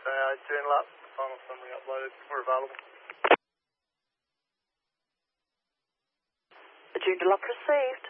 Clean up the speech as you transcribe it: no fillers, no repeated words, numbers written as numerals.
June lap, final summary uploaded. We're available. The June lap received.